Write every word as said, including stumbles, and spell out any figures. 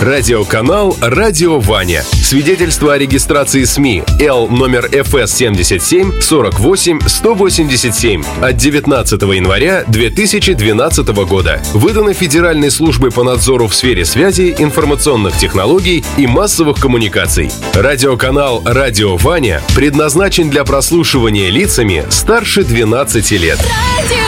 Радиоканал «Радио Ваня». Свидетельство о регистрации СМИ Л номер эф эс семьдесят семь сорок восемь сто восемьдесят семь от девятнадцатого января две тысячи двенадцатого года. Выдано Федеральной службой по надзору в сфере связи, информационных технологий и массовых коммуникаций. Радиоканал «Радио Ваня» предназначен для прослушивания лицами старше двенадцати лет. Радио